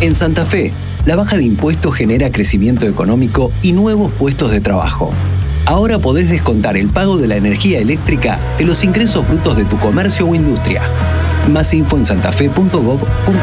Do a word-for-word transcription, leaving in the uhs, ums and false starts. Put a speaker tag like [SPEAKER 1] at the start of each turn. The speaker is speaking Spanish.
[SPEAKER 1] En Santa Fe, la baja de impuestos genera crecimiento económico y nuevos puestos de trabajo. Ahora podés descontar el pago de la energía eléctrica de los ingresos brutos de tu comercio o industria. Más info en santafe punto gov punto ar.